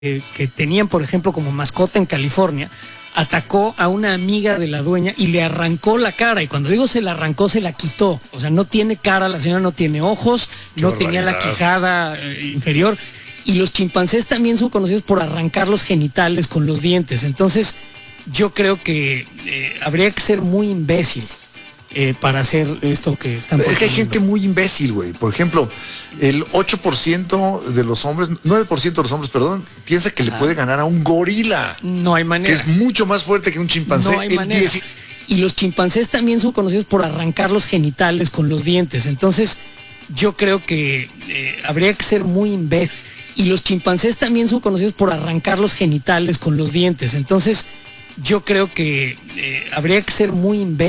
que tenían, por ejemplo, como mascota en California, atacó a una amiga de la dueña y le arrancó la cara. Y cuando digo se la arrancó, se la quitó. O sea, no tiene cara, la señora no tiene ojos, no tenía la quijada inferior. Y los chimpancés también son conocidos por arrancar los genitales con los dientes. Entonces, yo creo que habría que ser muy imbécil para hacer esto que están proponiendo. Es que hay gente muy imbécil, güey. Por ejemplo, el 8% de los hombres, 9% de los hombres, perdón, piensa que le puede ganar a un gorila. No hay manera. Que es mucho más fuerte que un chimpancé. No hay manera. Y los chimpancés también son conocidos por arrancar los genitales con los dientes. Entonces, yo creo que habría que ser muy imbécil. Y los chimpancés también son conocidos por arrancar los genitales con los dientes. Entonces, yo creo que habría que ser muy imbécil.